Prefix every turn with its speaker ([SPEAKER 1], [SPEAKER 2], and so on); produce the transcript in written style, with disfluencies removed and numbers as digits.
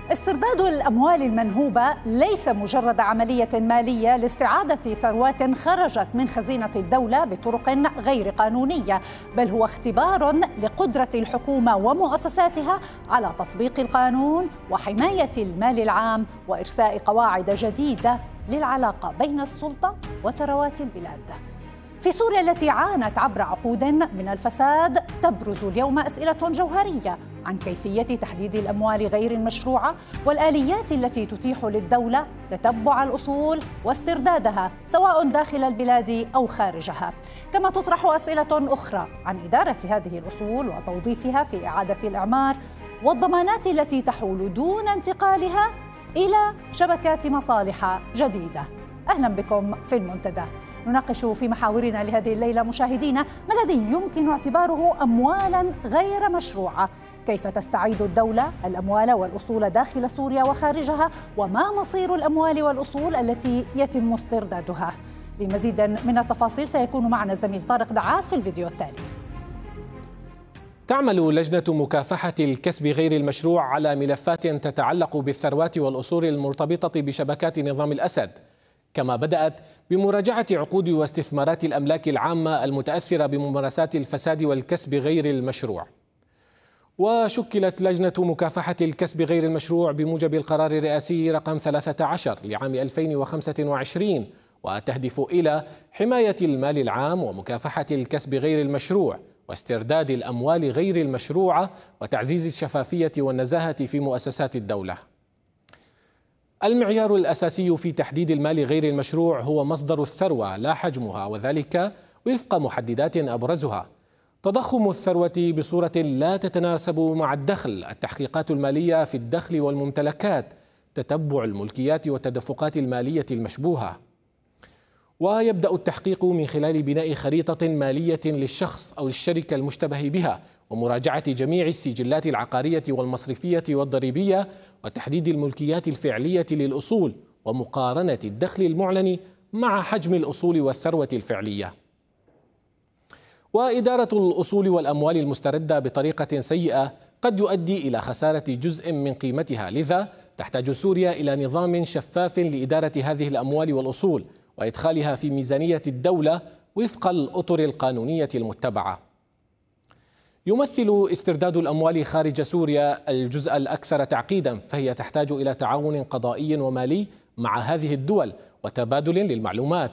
[SPEAKER 1] استرداد الأموال المنهوبة ليس مجرد عملية مالية لاستعادة ثروات خرجت من خزينة الدولة بطرق غير قانونية، بل هو اختبار لقدرة الحكومة ومؤسساتها على تطبيق القانون وحماية المال العام وإرساء قواعد جديدة للعلاقة بين السلطة وثروات البلاد. في سوريا التي عانت عبر عقود من الفساد تبرز اليوم أسئلة جوهرية عن كيفية تحديد الأموال غير المشروعة والآليات التي تتيح للدولة تتبع الأصول واستردادها سواء داخل البلاد أو خارجها، كما تطرح أسئلة أخرى عن إدارة هذه الأصول وتوظيفها في إعادة الإعمار والضمانات التي تحول دون انتقالها إلى شبكات مصالح جديدة. أهلا بكم في المنتدى. نناقش في محاورنا لهذه الليلة مشاهدينا ما الذي يمكن اعتباره أموالا غير مشروعة، كيف تستعيد الدولة الأموال والأصول داخل سوريا وخارجها، وما مصير الأموال والأصول التي يتم استردادها. لمزيد من التفاصيل سيكون معنا الزميل طارق دعاس في الفيديو التالي.
[SPEAKER 2] تعمل لجنة مكافحة الكسب غير المشروع على ملفات تتعلق بالثروات والأصول المرتبطة بشبكات نظام الأسد، كما بدأت بمراجعة عقود واستثمارات الأملاك العامة المتأثرة بممارسات الفساد والكسب غير المشروع. وشكلت لجنة مكافحة الكسب غير المشروع بموجب القرار الرئاسي رقم 13 لعام 2025، وتهدف إلى حماية المال العام ومكافحة الكسب غير المشروع واسترداد الأموال غير المشروعة وتعزيز الشفافية والنزاهة في مؤسسات الدولة. المعيار الأساسي في تحديد المال غير المشروع هو مصدر الثروة لا حجمها، وذلك وفق محددات أبرزها تضخم الثروة بصورة لا تتناسب مع الدخل، التحقيقات المالية في الدخل والممتلكات، تتبع الملكيات والتدفقات المالية المشبوهة. ويبدأ التحقيق من خلال بناء خريطة مالية للشخص أو الشركة المشتبه بها، ومراجعة جميع السجلات العقارية والمصرفية والضريبية، وتحديد الملكيات الفعلية للأصول، ومقارنة الدخل المعلن مع حجم الأصول والثروة الفعلية. وإدارة الأصول والأموال المستردة بطريقة سيئة قد يؤدي إلى خسارة جزء من قيمتها، لذا تحتاج سوريا إلى نظام شفاف لإدارة هذه الأموال والأصول وإدخالها في ميزانية الدولة وفق الأطر القانونية المتبعة. يمثل استرداد الأموال خارج سوريا الجزء الأكثر تعقيدا، فهي تحتاج إلى تعاون قضائي ومالي مع هذه الدول وتبادل للمعلومات